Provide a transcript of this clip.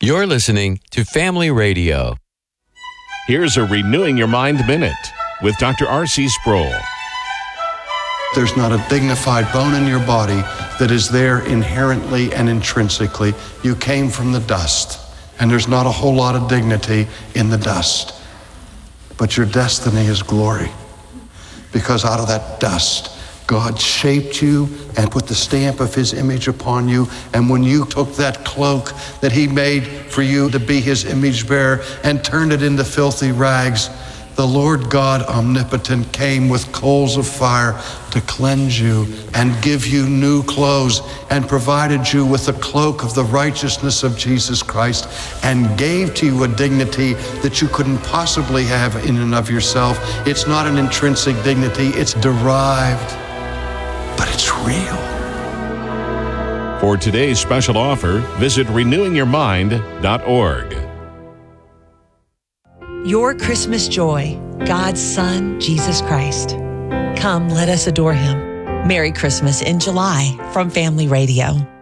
You're listening to Family Radio. Here's a Renewing Your Mind Minute with Dr. R.C. Sproul. There's not a dignified bone in your body that is there inherently and intrinsically. You came from the dust, and there's not a whole lot of dignity in the dust. But your destiny is glory, because out of that dust, God shaped you and put the stamp of his image upon you. And when you took that cloak that he made for you to be his image bearer and turned it into filthy rags, the Lord God omnipotent came with coals of fire to cleanse you and give you new clothes, and provided you with the cloak of the righteousness of Jesus Christ, and gave to you a dignity that you couldn't possibly have in and of yourself. It's not an intrinsic dignity, it's derived, but it's real. For today's special offer, visit renewingyourmind.org. Your Christmas joy, God's Son, Jesus Christ. Come, let us adore him. Merry Christmas in July from Family Radio.